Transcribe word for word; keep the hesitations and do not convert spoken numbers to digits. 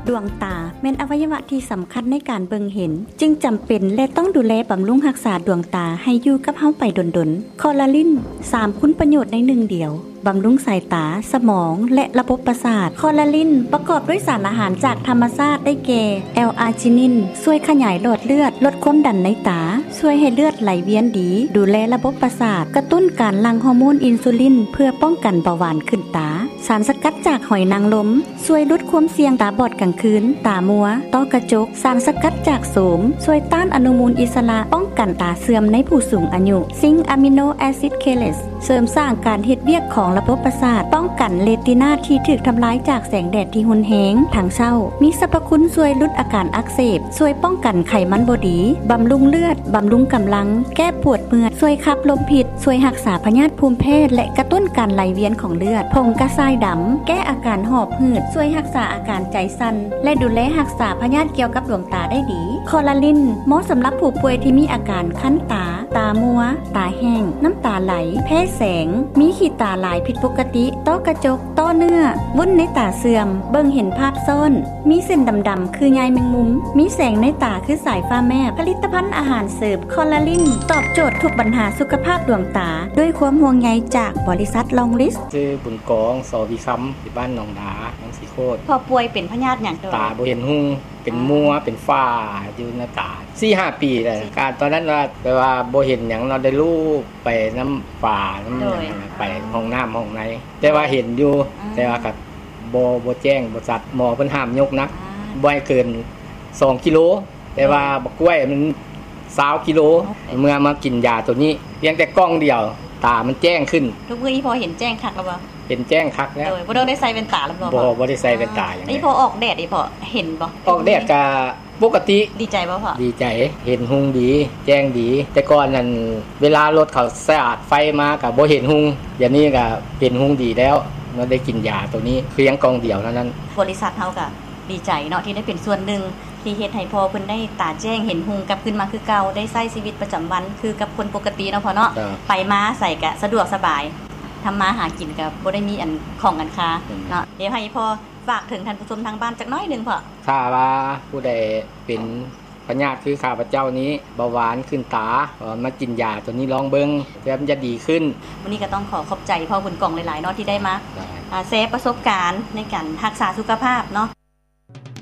ดวงตาแม่นอวัยวะที่สำคัญในการเบิ่งเห็นจึงจำเป็นและต้องดูแลบำรุงรักษาดวงตาให้อยู่กับเฮาไปดนๆคอลลาจินสามคุณประโยชน์ในหนึ่งเดียวบำรุงสายตาสมองและระบบประสาทคอลลาจินประกอบด้วยสารอาหารจากธรรมชาติได้แก่แอลอาร์จินินช่วยขยายหลอดเลือดลดความดันในตาช่วยให้เลือดไหลเวียนดีดูแลระบบประสาทกระตุ้นการหลั่งฮอร์โมนอินซูลินเพื่อป้องกันเบาหวานขึ้นตาสารสกัดจากหอยนางรมช่วยลดความเสี่ยงตาบอดกลางคืนตามัวต้อกระจกสารสกัดจากโสมช่วยต้านอนุมูลอิสระป้องกันตาเสื่อมในผู้สูงอายุซิงค์อะมิโนแอซิดเคเลสเสริมสร้างการเฮ็ดเวียกของระบบประสาทป้องกันเรตินาที่ถูกทำลายจากแสงแดดที่รุนแรงทางเช้ามีสรรพคุณช่วยลดอาการอักเสบช่วยป้องกันไขมันบ่ดีบำรุงเลือดบำรุงกำลังแก้ปวดเมื่อยช่วยขับลมพิษช่วยรักษาพยาธิภูมิแพ้และกระตุ้นการไหลเวียนของเลือดผงกระส่ายดำแก้อาการหอบหืดช่วยรักษาอาการใจสั่นและดูแลรักษาพยาธิเกี่ยวกับดวงตาได้ดีคอลลาจินเหมาะสำหรับผู้ป่วยที่มีอาการคั้นตาตามัวตาแห้งน้ำตาไหลแพ้แสงมีขีดตาหลายผิดปกติต้อกระจกต้อเนื้อวุ้นในตาเสื่อมเบิ่งเห็นภาพซ่อนมีเส้นดำๆคือใยแมงมุมมีแสงในตาคือสายฟ้าแมบผลิตภัณฑ์อาหารเสริมคอลลาจินตอบโจทย์ทุกปัญหาสุขภาพดวงตาด้วยความห่วงใยจากบริษัทลองลิสชื่อบุญกองสอวิคัมที่บ้านหนองดาหนองสีโคตรพอป่วยเป็นพยาธิหยังตัวตาบ่เห็นหุ่งเป็นมัวเป็นฝ้าอยู่ในตา สี่ห้า ปีแล้วการตอนนั้นว่าแปลว่าบ่เห็นหยังเราได้ลูกไปน้ำป่าน้ำหยังไปห้องน้ำห้องไหนแต่ว่าเห็นอยู่แต่ว่าก็บ่บ่แจ้งบ่สัตว์หมอเพิ่นห้ามยกนักบ่ให้เกินสองกิโลแต่ว่าบักกล้วยมันยี่สิบกิโลเมื่อมากินยาตัวนี้เพียงแต่กล้องเดียวตามันแจ้งขึ้นทุกมื้ออีพอเห็นแจ้งคักแล้วบ่เห็นแจ้งคักแล้วบ่ต้องได้ใส่แว่นตาแล้วบ่บ่บ่ได้ใส่แว่นตาอย่างนี้พอออกแดดอีพอเห็นบ่ออกแดดก็ปกติดีใจบ่พ่อดีใจเห็นหุ่งดีแจ้งดีแต่ก่อนนั้นเวลารถเขาสะอาดไฟมาก็บ่เห็นหุ่งอย่างนี้ก็เห็นหุ่งดีแล้วเราได้กินยาตัวนี้เพียงกองเดียวเท่านั้นบริษัทเฮาก็ดีใจเนาะที่ได้เป็นส่วนหนึ่งที่เฮ็ดให้พ่อเพิ่นได้ตาแจ้งเห็นหุ่งกลับขึ้นมาคือเก่าได้ใช้ชีวิตประจำวันคือกับคนปกติเนาะพ่อเนาะไปมาใส่ก็สะดวกสบายทำมาหากินก็บ่ได้มีอันของอันค้าเนาะเดี๋ยวให้พ่อฝากถึงท่านผู้ชมทางบ้านจักน้อยนึงพ่อถ้าว่าผู้ใดเป็นพยาธิคือข้าพเจ้านี้เบาหวานขึ้นตามากินยาตัวนี้ลองเบิ่งแล้วมันจะดีขึ้นวันนี้ก็ต้องขอขอบใจพ่อบุญกองหลายๆเนาะที่ได้มาแชร์ประสบการณ์ในการรักษาสุขภาพเนาะ